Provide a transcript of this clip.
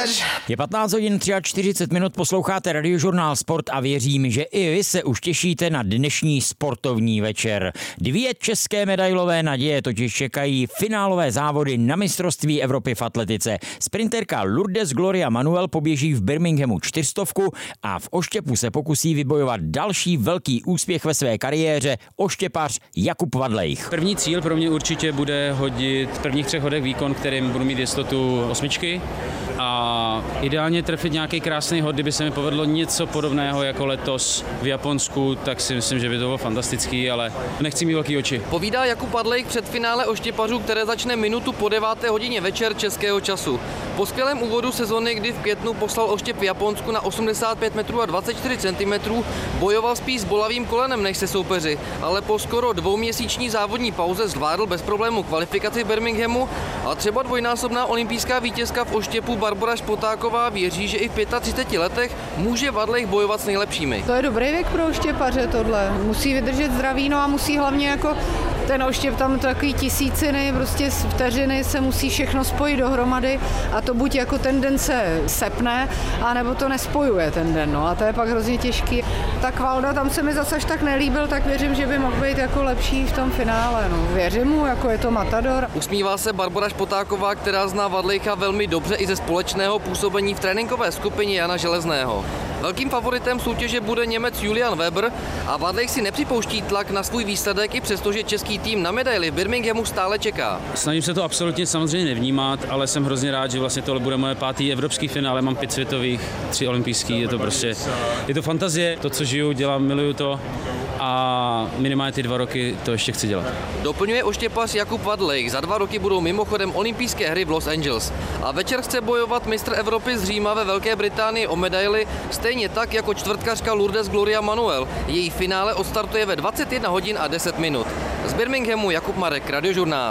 Je 15 hodin 43 minut, posloucháte Radiožurnál Sport a věřím, že i vy se už těšíte na dnešní sportovní večer. 2 české medailové naděje totiž čekají finálové závody na mistrovství Evropy v atletice. Sprinterka Lourdes Gloria Manuel poběží v Birminghamu 400 a v oštěpu se pokusí vybojovat další velký úspěch ve své kariéře oštěpař Jakub Vadlejch. První cíl pro mě určitě bude hodit v prvních 3 hodech výkon, kterým budu mít jistotu 8 a ideálně trefit nějaký krásný hod. Kdyby se mi povedlo něco podobného jako letos v Japonsku, tak si myslím, že by to bylo fantastický, ale nechci mít velký oči. Povídá Jakub Vadlejch před finále oštěpařů, které začne minutu po 9. hodině večer českého času. Po skvělém úvodu sezony, kdy v květnu poslal oštěp v Japonsku na 85 metrů a 24 cm, bojoval spíš s bolavým kolenem než se soupeři, ale po skoro 2měsíční závodní pauze zvládl bez problému kvalifikaci v Birminghamu a třeba dvojnásobná olympijská vítězka v oštěpu Barbora Špotáková věří, že i v 35 letech může Vadlejch bojovat s nejlepšími. To je dobrý věk pro oštěpaře tohle. Musí vydržet zdraví, no a musí hlavně jako ten oštěp, tam takový tisíciny, prostě vteřiny se musí všechno spojit dohromady a to buď jako ten den se sepne, anebo to nespojuje ten den, no a to je pak hrozně těžký. Tak Valda, tam se mi zase až tak nelíbil, tak věřím, že by mohl být jako lepší v tom finále, no. Věřím mu, jako je to matador. Usmívá se Barbora Špotáková, která zná Vadlejcha velmi dobře i ze společného působení v tréninkové skupině Jana Železného. Velkým favoritem soutěže bude Němec Julian Weber a Vadlejch si nepřipouští tlak na svůj výsledek, i přestože český tým na medaili v Birminghamu stále čeká. Snažím se to absolutně samozřejmě nevnímat, ale jsem hrozně rád, že vlastně tohle bude moje 5. evropský finále, mám 5 světových, 3 olympijský, je to fantazie, to, co žiju, dělám, miluju to a minimálně ty 2 roky to ještě chci dělat. Doplňuje oštěpař Jakub Vadlejch, za 2 roky budou mimochodem olympijské hry v Los Angeles. A večer chce bojovat mistr Evropy z Říma ve Velké Británii o medaili, stejně tak jako čtvrtkařka Lourdes Gloria Manuel. Její finále odstartuje ve 21 hodin a 10 minut. Z Birminghamu Jakub Marek, Radiožurnál.